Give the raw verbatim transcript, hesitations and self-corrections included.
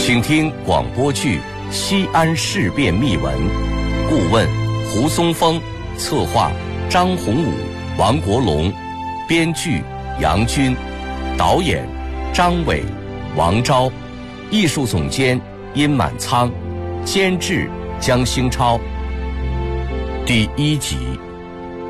请听广播剧《西安事变秘闻》，顾问胡松峰，策划张宏武、王国龙，编剧杨军，导演张伟、王昭，艺术总监殷满仓，监制江兴超。第一集。